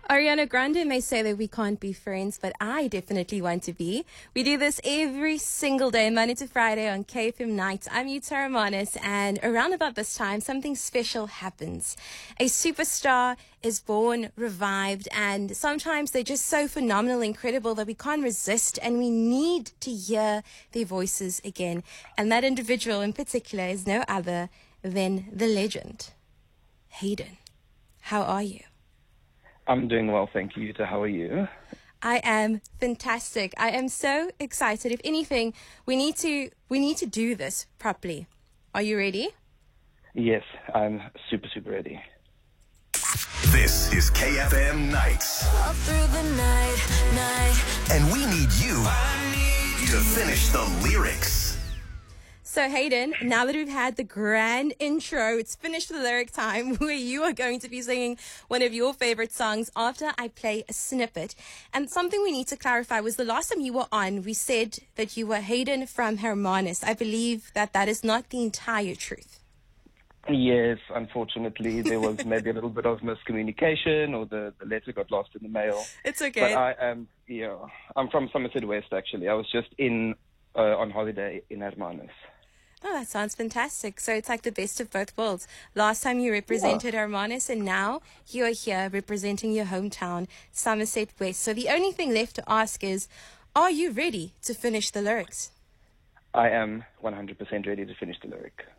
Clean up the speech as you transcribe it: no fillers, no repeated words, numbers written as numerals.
Ariana Grande may say that we can't be friends, but I definitely want to be. We do this every single day, Monday to Friday on KFM Nights. I'm Yuta Romanis, and around about this time, something special happens. A superstar is born, revived, and sometimes they're just so phenomenal, incredible that we can't resist, and we need to hear their voices again. And that individual in particular is no other than the legend, Hayden. How are you? I'm doing well, thank you. Yuta, how are you? I am fantastic. I am so excited. If anything, we need to do this properly. Are you ready? Yes, I'm super ready. This is KFM Nights. All through the night. And we need you to finish the lyrics. So Hayden, now that we've had the grand intro, it's finished the lyric time where you are going to be singing one of your favorite songs after I play a snippet. And something we need to clarify was the last time you were on, we said that you were Hayden from Hermanus. I believe that is not the entire truth. Yes, unfortunately, there was maybe a little bit of miscommunication, or the letter got lost in the mail. It's okay. But I'm from Somerset West, actually. I was just on holiday in Hermanus. Oh, that sounds fantastic. So it's like the best of both worlds. Last time you represented Hermanus, and now you are here representing your hometown, Somerset West. So the only thing left to ask is, are you ready to finish the lyrics? I am 100% ready to finish the lyric.